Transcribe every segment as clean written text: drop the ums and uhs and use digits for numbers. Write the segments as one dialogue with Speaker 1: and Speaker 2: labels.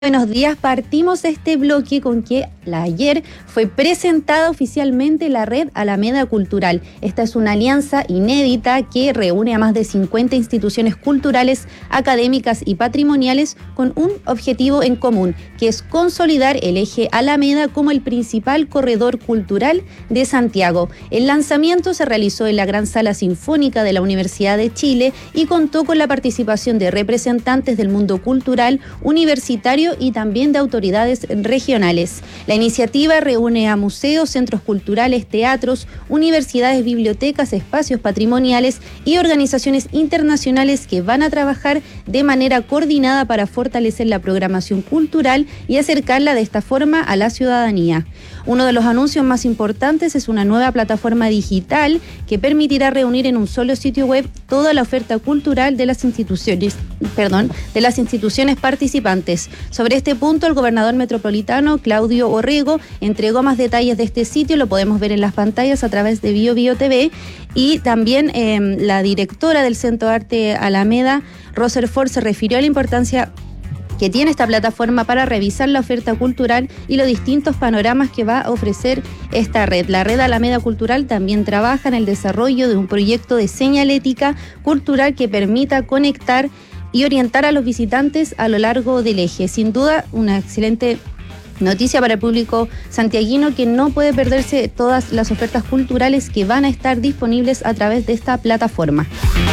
Speaker 1: Buenos días, partimos este bloque con que ayer fue presentada oficialmente la Red Alameda Cultural. Esta es una alianza inédita que reúne a más de 50 instituciones culturales, académicas y patrimoniales con un objetivo en común, que es consolidar el eje Alameda como el principal corredor cultural de Santiago. El lanzamiento se realizó en la Gran Sala Sinfónica de la Universidad de Chile y contó con la participación de representantes del mundo cultural, universitario y también de autoridades regionales. La iniciativa reúne a museos, centros culturales, teatros, universidades, bibliotecas, espacios patrimoniales y organizaciones internacionales que van a trabajar de manera coordinada para fortalecer la programación cultural y acercarla de esta forma a la ciudadanía. Uno de los anuncios más importantes es una nueva plataforma digital que permitirá reunir en un solo sitio web toda la oferta cultural de las instituciones participantes. Sobre este punto, el gobernador metropolitano, Claudio Orrego, entregó más detalles de este sitio, lo podemos ver en las pantallas a través de BioBio TV, y también la directora del Centro de Arte Alameda, Roserford, se refirió a la importancia que tiene esta plataforma para revisar la oferta cultural y los distintos panoramas que va a ofrecer esta red. La Red Alameda Cultural también trabaja en el desarrollo de un proyecto de señalética cultural que permita conectar y orientar a los visitantes a lo largo del eje. Sin duda, una excelente noticia para el público santiaguino que no puede perderse todas las ofertas culturales que van a estar disponibles a través de esta plataforma.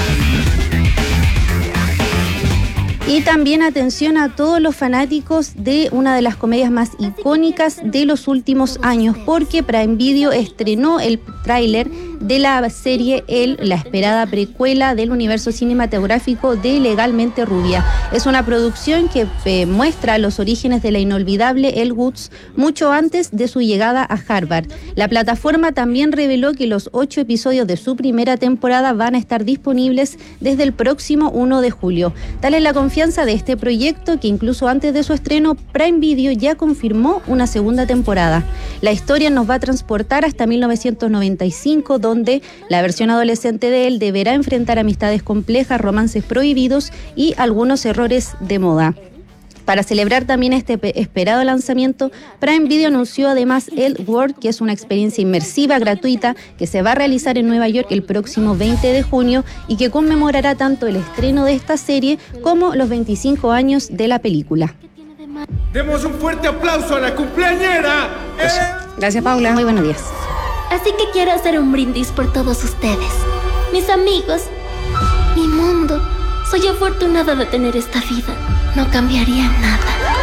Speaker 1: Y también atención a todos los fanáticos de una de las comedias más icónicas de los últimos años, porque Prime Video estrenó el tráiler de la serie la esperada precuela del universo cinematográfico de Legalmente Rubia. Es una producción que muestra los orígenes de la inolvidable Elle Woods mucho antes de su llegada a Harvard. La plataforma también reveló que los 8 episodios de su primera temporada van a estar disponibles desde el próximo 1 de julio. Tal es la confianza de este proyecto que incluso antes de su estreno, Prime Video ya confirmó una segunda temporada. La historia nos va a transportar hasta 1995, donde la versión adolescente de él deberá enfrentar amistades complejas, romances prohibidos y algunos errores de moda. Para celebrar también este esperado lanzamiento, Prime Video anunció además el World, que es una experiencia inmersiva gratuita que se va a realizar en Nueva York el próximo 20 de junio y que conmemorará tanto el estreno de esta serie como los 25 años de la película.
Speaker 2: Demos un fuerte aplauso a la cumpleañera.
Speaker 1: Gracias, Paula. Muy buenos días.
Speaker 3: Así que quiero hacer un brindis por todos ustedes, mis amigos, mi mundo. Soy afortunada de tener esta vida. No cambiaría nada.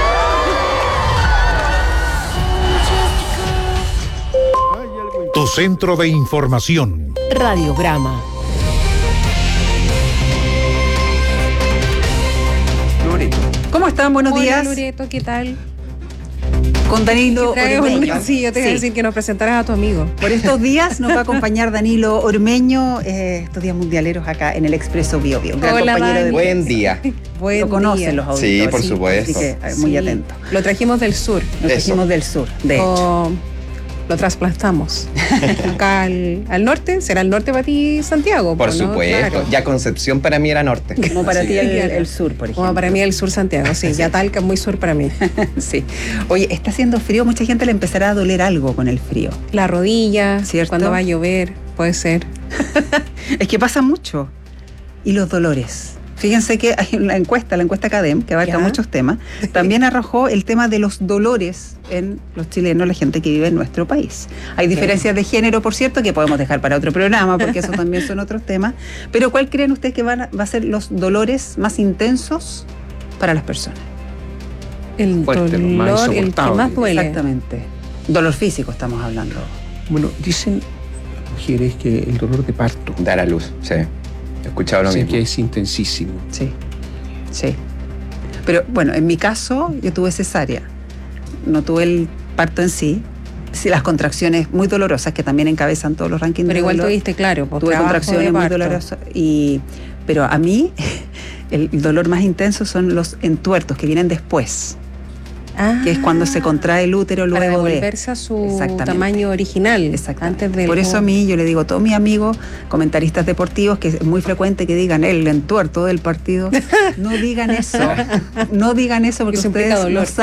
Speaker 4: Tu centro de información.
Speaker 5: Radiograma.
Speaker 6: Loreto. ¿Cómo están? Buenos días.
Speaker 5: Hola, Loreto, ¿qué tal?
Speaker 6: Con Danilo Ormeño.
Speaker 5: Sí, yo te iba a decir que nos presentaras a tu amigo.
Speaker 6: Por estos días nos va a acompañar Danilo Ormeño, estos días mundialeros acá en el Expreso BioBio.
Speaker 5: Hola, Dani.
Speaker 7: Buen día.
Speaker 6: Lo conocen los auditores.
Speaker 7: Sí, por supuesto.
Speaker 6: Así que muy atento.
Speaker 5: Lo trajimos del sur.
Speaker 6: Lo trajimos del sur, de hecho.
Speaker 5: Lo trasplantamos acá al norte. ¿Será el norte para ti, Santiago?
Speaker 7: Por
Speaker 5: ¿no?
Speaker 7: supuesto.
Speaker 5: Claro.
Speaker 7: Ya Concepción para mí era norte.
Speaker 6: Como para
Speaker 7: sí.
Speaker 6: ti el sur, por ejemplo.
Speaker 5: Como para mí el sur Santiago, sí. Ya Talca es muy sur para mí.
Speaker 6: Sí. Oye, está haciendo frío. Mucha gente le empezará a doler algo con el frío.
Speaker 5: La rodilla,
Speaker 6: ¿cierto?
Speaker 5: Cuando va a llover, puede ser.
Speaker 6: Es que pasa mucho. Y los dolores. Fíjense que hay una encuesta, la encuesta CADEM, que abarca muchos temas, también arrojó el tema de los dolores en los chilenos, la gente que vive en nuestro país. Hay diferencias de género, por cierto, que podemos dejar para otro programa, porque eso también son otros temas. Pero ¿cuál creen ustedes que va a ser los dolores más intensos para las personas?
Speaker 5: El
Speaker 2: Fuerte,
Speaker 5: dolor,
Speaker 2: más
Speaker 5: el que
Speaker 2: insoportable.
Speaker 5: más duele.
Speaker 6: Exactamente. Dolor físico estamos hablando.
Speaker 2: Bueno, dicen las mujeres que el dolor de parto
Speaker 7: Dar a luz, sí. He escuchado lo mismo.
Speaker 2: que es intensísimo.
Speaker 6: Sí, sí. Pero bueno, en mi caso yo tuve cesárea. No tuve el parto en sí. Sí, las contracciones muy dolorosas que también encabezan todos los rankings.
Speaker 5: Pero
Speaker 6: de
Speaker 5: igual
Speaker 6: dolor.
Speaker 5: tuviste, claro, pues,
Speaker 6: Tuve
Speaker 5: trabajo
Speaker 6: contracciones
Speaker 5: de
Speaker 6: muy
Speaker 5: parto.
Speaker 6: dolorosas. Pero a mí el dolor más intenso son los entuertos que vienen después. que es cuando se contrae el útero
Speaker 5: para
Speaker 6: luego de...
Speaker 5: devolverse a su
Speaker 6: Exactamente.
Speaker 5: tamaño original.
Speaker 6: Exactamente.
Speaker 5: Antes del...
Speaker 6: Por eso a mí yo le digo a todos mis amigos, comentaristas deportivos, que es muy frecuente que digan el entuerto del partido, no digan eso, no digan eso porque
Speaker 5: Eso implica
Speaker 6: ustedes no
Speaker 5: dolor.
Speaker 6: saben